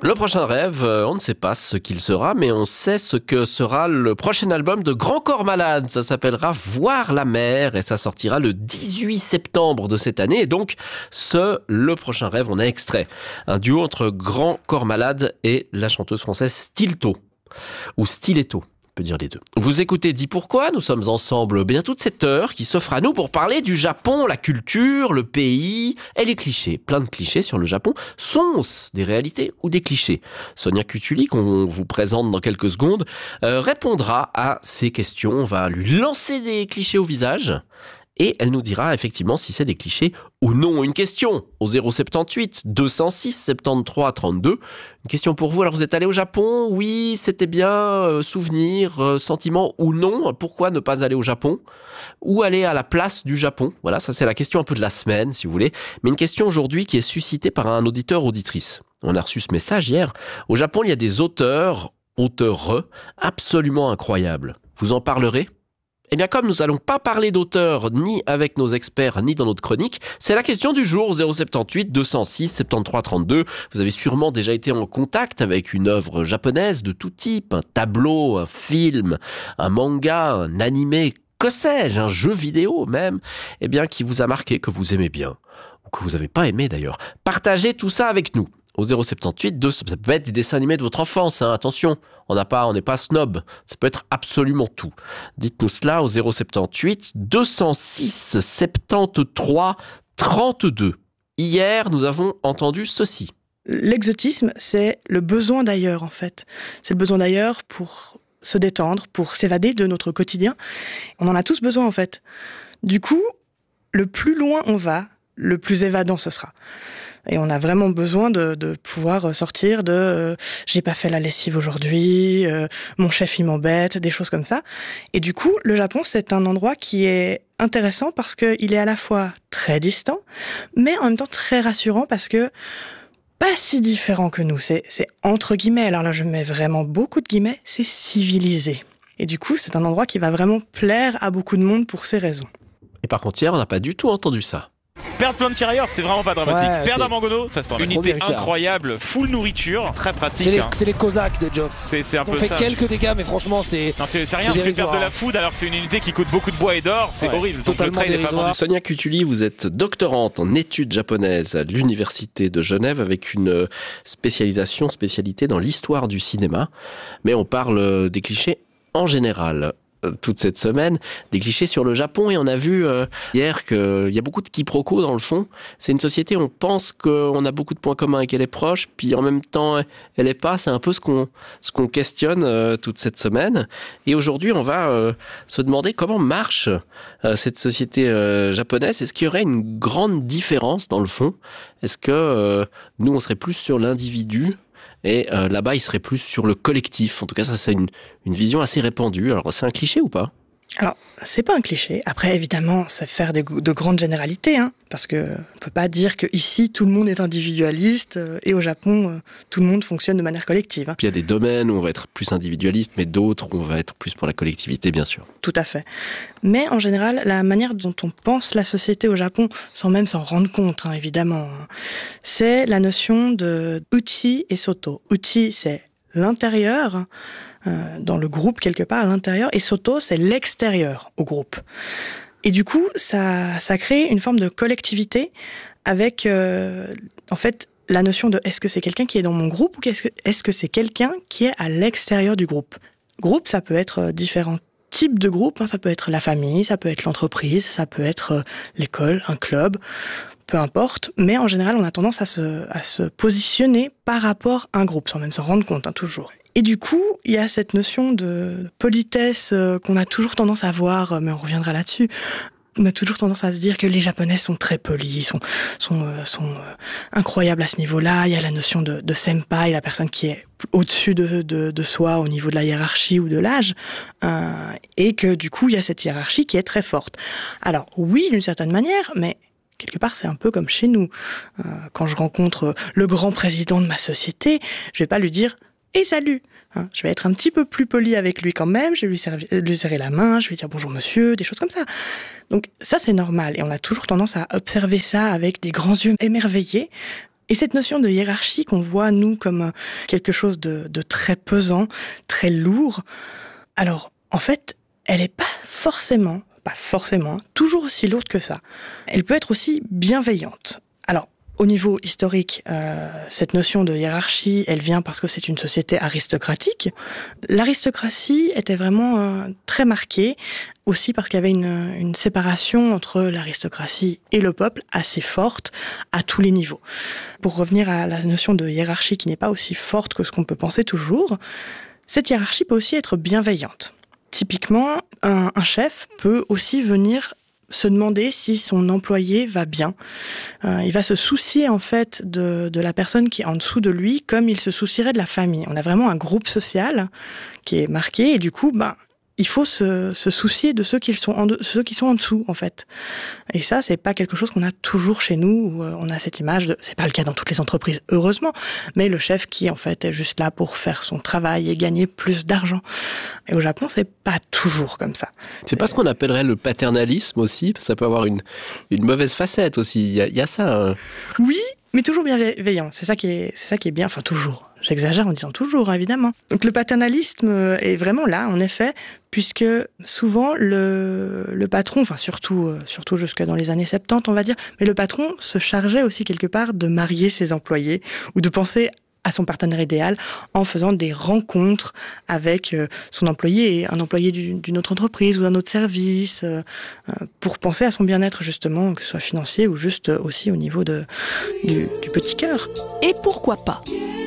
Le prochain rêve, on ne sait pas ce qu'il sera, mais on sait ce que sera le prochain album de Grand Corps Malade. Ça s'appellera Voir la mer et ça sortira le 18 septembre de cette année. Et donc, le prochain rêve, on a extrait. Un duo entre Grand Corps Malade et la chanteuse française Stilto, ou Stiletto. On peut dire les deux. Vous écoutez Dis Pourquoi, nous sommes ensemble bien toute cette heure qui s'offre à nous pour parler du Japon, la culture, le pays et les clichés. Plein de clichés sur le Japon. Sont-ce des réalités ou des clichés ? Sonia Cutuli, qu'on vous présente dans quelques secondes, répondra à ces questions. On va lui lancer des clichés au visage. Et elle nous dira effectivement si c'est des clichés ou non. Une question au 078 206 73 32. Une question pour vous. Alors vous êtes allé au Japon ? Oui, c'était bien. Souvenir, sentiment ou non ? Pourquoi ne pas aller au Japon ? Ou aller à la place du Japon ? Voilà, ça c'est la question un peu de la semaine si vous voulez. Mais une question aujourd'hui qui est suscitée par un auditeur-auditrice. On a reçu ce message hier. Au Japon, il y a des auteurs absolument incroyables. Vous en parlerez ? Eh bien, comme nous n'allons pas parler d'auteurs ni avec nos experts, ni dans notre chronique, c'est la question du jour, 078 206 73 32. Vous avez sûrement déjà été en contact avec une œuvre japonaise de tout type, un tableau, un film, un manga, un animé, que sais-je, un jeu vidéo même, eh bien, qui vous a marqué, que vous aimez bien, ou que vous n'avez pas aimé d'ailleurs. Partagez tout ça avec nous. Au 078 2, ça peut être des dessins animés de votre enfance, hein, attention, on n'est pas snob, ça peut être absolument tout. Dites-nous cela au 078 206 73 32. Hier, nous avons entendu ceci. L'exotisme, c'est le besoin d'ailleurs en fait. C'est le besoin d'ailleurs pour se détendre, pour s'évader de notre quotidien. On en a tous besoin en fait. Du coup, le plus loin on va, le plus évadant ce sera. Et on a vraiment besoin de pouvoir sortir de j'ai pas fait la lessive aujourd'hui, mon chef il m'embête, des choses comme ça. Et du coup, le Japon, c'est un endroit qui est intéressant parce qu'il est à la fois très distant, mais en même temps très rassurant parce que pas si différent que nous. C'est entre guillemets, alors là je mets vraiment beaucoup de guillemets, c'est civilisé. Et du coup, c'est un endroit qui va vraiment plaire à beaucoup de monde pour ces raisons. Et par contre, hier, on n'a pas du tout entendu ça. Perdre plein de tirailleurs, c'est vraiment pas dramatique. Ouais, Perdre un mangono, ça se tend. Unité bien, incroyable, full nourriture, très pratique. C'est les Cosaques de Geoff. C'est un peu ça. On fait quelques dégâts, mais franchement, c'est. Non, c'est rien, tu fais perdre de la foudre alors que c'est une unité qui coûte beaucoup de bois et d'or, c'est horrible. Donc le trade n'est pas vendu. Sonia Cutuli, vous êtes doctorante en études japonaises à l'Université de Genève avec une spécialité dans l'histoire du cinéma. Mais on parle des clichés en général. Toute cette semaine, des clichés sur le Japon et on a vu hier qu'il y a beaucoup de quiproquos dans le fond. C'est une société, on pense qu'on a beaucoup de points communs et qu'elle est proche, puis en même temps elle est pas. C'est un peu ce qu'on questionne toute cette semaine. Et aujourd'hui, on va se demander comment marche cette société japonaise. Est-ce qu'il y aurait une grande différence dans le fond ? Est-ce que nous, on serait plus sur l'individu ? Et là-bas, il serait plus sur le collectif. En tout cas, ça, c'est une vision assez répandue. Alors, c'est un cliché ou pas ? Alors, c'est pas un cliché. Après, évidemment, c'est faire de grandes généralités, hein, parce que on peut pas dire que ici tout le monde est individualiste et au Japon tout le monde fonctionne de manière collective. Hein. Puis il y a des domaines où on va être plus individualiste, mais d'autres où on va être plus pour la collectivité, bien sûr. Tout à fait. Mais en général, la manière dont on pense la société au Japon, sans même s'en rendre compte, hein, évidemment, c'est la notion de uchi et soto. Uchi, c'est l'intérieur. Dans le groupe quelque part à l'intérieur, et soto, c'est l'extérieur au groupe. Et du coup, ça crée une forme de collectivité avec, en fait, la notion de est-ce que c'est quelqu'un qui est dans mon groupe ou est-ce que c'est quelqu'un qui est à l'extérieur du groupe. Groupe, ça peut être différents types de groupes, hein, ça peut être la famille, ça peut être l'entreprise, ça peut être l'école, un club, peu importe, mais en général, on a tendance à se positionner par rapport à un groupe, sans même s'en rendre compte, hein, toujours. Et du coup, il y a cette notion de politesse qu'on a toujours tendance à voir, mais on reviendra là-dessus. On a toujours tendance à se dire que les Japonais sont très polis, sont incroyables à ce niveau-là. Il y a la notion de senpai, la personne qui est au-dessus de soi au niveau de la hiérarchie ou de l'âge, et que du coup, il y a cette hiérarchie qui est très forte. Alors oui, d'une certaine manière, mais quelque part, c'est un peu comme chez nous. Quand je rencontre le grand président de ma société, je vais pas lui dire « Et salut !» Je vais être un petit peu plus poli avec lui quand même, je vais lui serrer la main, je vais dire « Bonjour monsieur », des choses comme ça. Donc ça, c'est normal. Et on a toujours tendance à observer ça avec des grands yeux émerveillés. Et cette notion de hiérarchie qu'on voit, nous, comme quelque chose de très pesant, très lourd, alors, en fait, elle n'est pas forcément, toujours aussi lourde que ça. Elle peut être aussi bienveillante. Alors, au niveau historique, cette notion de hiérarchie, elle vient parce que c'est une société aristocratique. L'aristocratie était vraiment très marquée, aussi parce qu'il y avait une séparation entre l'aristocratie et le peuple assez forte à tous les niveaux. Pour revenir à la notion de hiérarchie qui n'est pas aussi forte que ce qu'on peut penser toujours, cette hiérarchie peut aussi être bienveillante. Typiquement, un chef peut aussi venir se demander si son employé va bien. Il va se soucier en fait de la personne qui est en dessous de lui comme il se soucierait de la famille. On a vraiment un groupe social qui est marqué et du coup, il faut se soucier de ceux qui sont en dessous, en fait. Et ça, c'est pas quelque chose qu'on a toujours chez nous, où on a cette image c'est pas le cas dans toutes les entreprises, heureusement, mais le chef qui, en fait, est juste là pour faire son travail et gagner plus d'argent. Et au Japon, c'est pas toujours comme ça. C'est pas ce qu'on appellerait le paternalisme aussi, ça peut avoir une mauvaise facette aussi, il y a ça. Oui, mais toujours bienveillant, c'est ça qui est bien, enfin toujours. J'exagère en disant toujours, évidemment. Donc le paternalisme est vraiment là, en effet, puisque souvent le patron, enfin surtout jusque dans les années 70, on va dire, mais le patron se chargeait aussi quelque part de marier ses employés ou de penser à son partenaire idéal en faisant des rencontres avec son employé et un employé d'une autre entreprise ou d'un autre service pour penser à son bien-être justement, que ce soit financier ou juste aussi au niveau du petit cœur. Et pourquoi pas ?